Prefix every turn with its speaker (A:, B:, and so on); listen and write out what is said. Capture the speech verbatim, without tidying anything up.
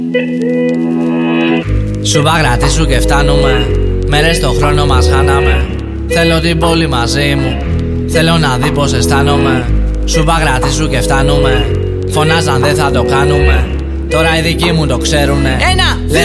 A: Σου παγρατήσου και φτάνουμε. Μέρες το χρόνο μας χάναμε. Θέλω την πόλη μαζί μου. Θέλω να δει πως αισθάνομαι. Σου παγρατήσου και φτάνουμε. Φωνάζαν δεν θα το κάνουμε. Τώρα οι δικοί μου το ξέρουνε. Ένα,